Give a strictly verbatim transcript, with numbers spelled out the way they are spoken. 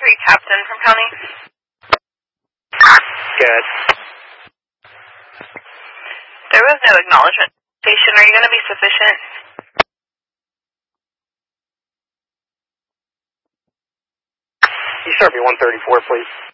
three Captain from County. Good. There was no acknowledgement. Station, are you going to be sufficient? You serve me one thirty-four, please.